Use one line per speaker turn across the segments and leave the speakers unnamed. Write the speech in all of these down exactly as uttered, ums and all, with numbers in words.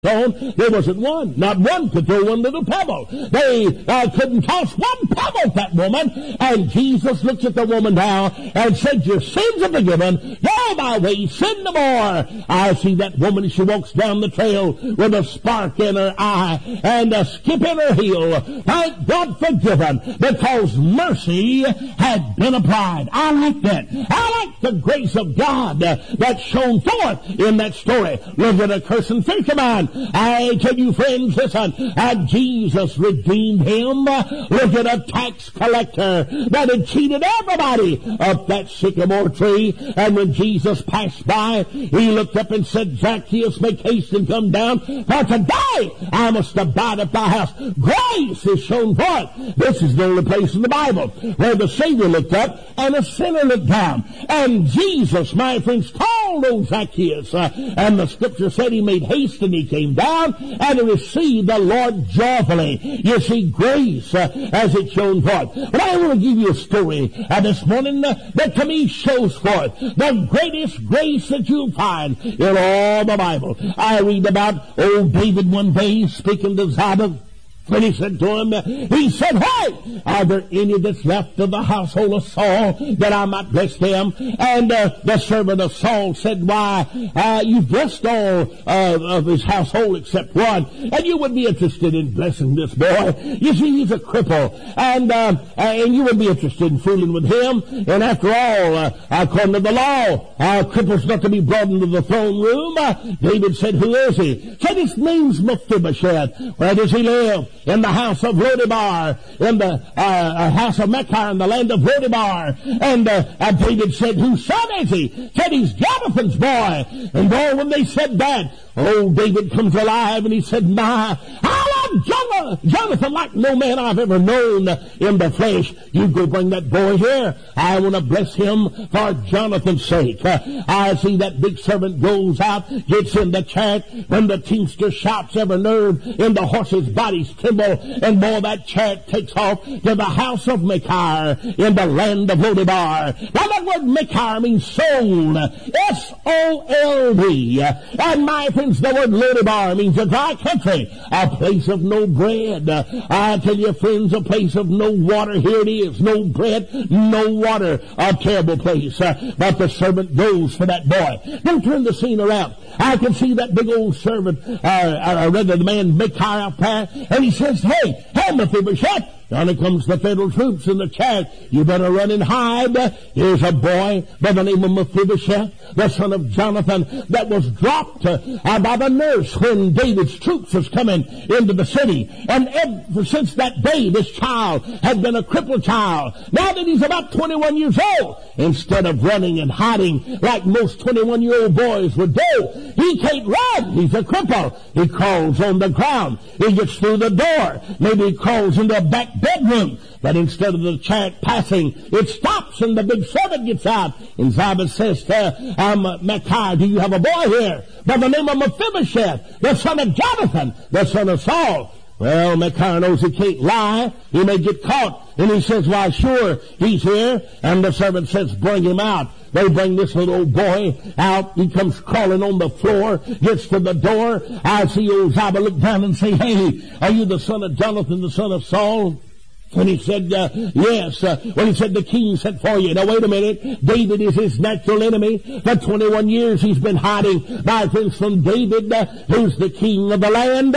stone, there wasn't one. Not one could throw one little pebble. They uh, couldn't toss one pebble at that woman. And Jesus looked at the woman now and said, your sins are forgiven. Go thy way, sin no more. I see that woman, she walks down the trail with a spark in her eye and a skip in her heel. Thank God, forgiven, because mercy had been applied. I like that. I like the grace of God uh, that shone forth in that story. Look at a cursing fisherman. I tell you, friends, listen, and Jesus redeemed him. Look at a tax collector that had cheated everybody up that sycamore tree. And when Jesus passed by, he looked up and said, Zacchaeus, make haste and come down, for today I must abide at thy house. Grace is shown forth. This is the only place in the Bible where the Savior looked up and a sinner looked down. And Jesus, my friends, called old Zacchaeus. Uh, and the scripture said he made haste and he came down and he received the Lord joyfully. You see, grace uh, as it shone forth. But I want to give you a story uh, this morning uh, that to me shows forth the greatest grace that you'll find in all the Bible. I read about old David one day speaking to Ziba. And he said to him, he said, hey, are there any that's left of the household of Saul that I might bless them? And uh, the servant of Saul said, why, uh, you've blessed all uh, of his household except one, and you would be interested in blessing this boy. You see, he's a cripple, and uh, and you would be interested in fooling with him. And after all, uh, according to the law, uh, cripple's not to be brought into the throne room. Uh, David said, who is he? Said, his name's Mephibosheth. Where does he live? In the house of Lodebar, in the uh, house of Mechar, in the land of Lodebar. And uh, uh, David said, whose son is he? Said, he's Jonathan's boy. And boy, when they said that, old David comes alive and he said, my, I love Jonathan like no man I've ever known in the flesh. You go bring that boy here. I want to bless him for Jonathan's sake. Uh, I see that big servant goes out, gets in the chariot, when the teamster shouts, every nerve in the horse's bodies tremble, and boy, that chariot takes off to the house of Mechar in the land of Lodebar. Now that word Mechar means soul, S O L D. And my friends, the word Lodebar means a dry country, a place of no bread. Uh, I tell you, friends, a place of no water. Here it is, no bread, no water, a terrible place. Uh, but the servant goes for that boy. Then turn the scene around. I can see that big old servant, uh, or rather the man Mechar out there, and he says, hey, hey, Mephibosheth, yonder comes the federal troops in the chariot. You better run and hide. Here's a boy by the name of Mephibosheth, the son of Jonathan, that was dropped uh, by the nurse when David's troops was coming into the city. And ever since that day, this child had been a crippled child. Now that he's about twenty-one years old, instead of running and hiding like most twenty-one-year-old boys would do, he can't run. He's a cripple. He crawls on the ground. He gets through the door. Maybe he crawls into a back bedroom. But instead of the chariot passing, it stops and the big servant gets out. And Ziba says to um, Mechar, do you have a boy here by the name of Mephibosheth, the son of Jonathan, the son of Saul? Well, Mechar knows he can't lie. He may get caught. And he says, why, sure, he's here. And the servant says, bring him out. They bring this little old boy out. He comes crawling on the floor, gets to the door. I see old Ziba look down and say, hey, are you the son of Jonathan, the son of Saul? And he said, uh, yes. Uh, well, he said, the king sent for you. Now, wait a minute. David is his natural enemy. For twenty-one years he's been hiding. My friends, from David, uh, who's the king of the land.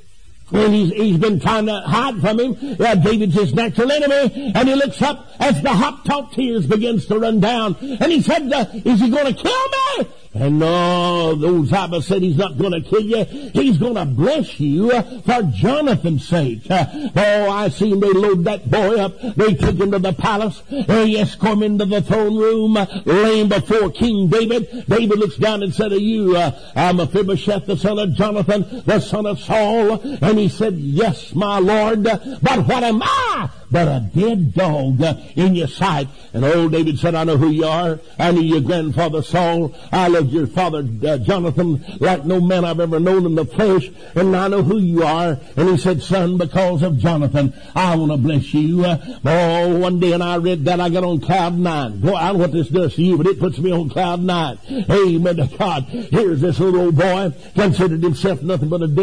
And he's, he's been trying to hide from him. Uh, David's his natural enemy. And he looks up as the hot, taut tears begins to run down. And he said, uh, is he going to kill me? And no, the old Ziba said, he's not going to kill you. He's going to bless you uh, for Jonathan's sake. Uh, oh, I see him. They load that boy up. They take him to the palace. They escort him into the throne room, uh, lay him before King David. David looks down and said, are you uh, uh, Mephibosheth, the son of Jonathan, the son of Saul? And he said, yes, my lord. But what am I but a dead dog uh, in your sight. And old David said, I know who you are. I knew your grandfather Saul. I loved your father uh, Jonathan like no man I've ever known in the flesh. And I know who you are. And he said, son, because of Jonathan, I want to bless you. Uh, oh, one day and I read that, I got on cloud nine. Boy, I don't know what this does to you, but it puts me on cloud nine. Amen to God. Here's this little old boy, considered himself nothing but a dead